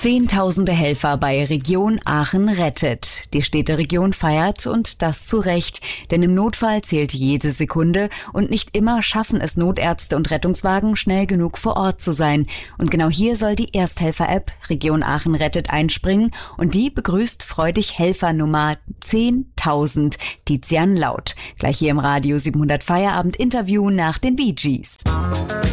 Zehntausende Helfer bei Region Aachen rettet. Die Städteregion feiert und das zu Recht. Denn im Notfall zählt jede Sekunde und nicht immer schaffen es Notärzte und Rettungswagen schnell genug vor Ort zu sein. Und genau hier soll die Ersthelfer-App Region Aachen rettet einspringen und die begrüßt freudig Helfer Nummer 10.000, Tizian Laut. Gleich hier im Radio 700 Feierabend Interview nach den Bee Gees.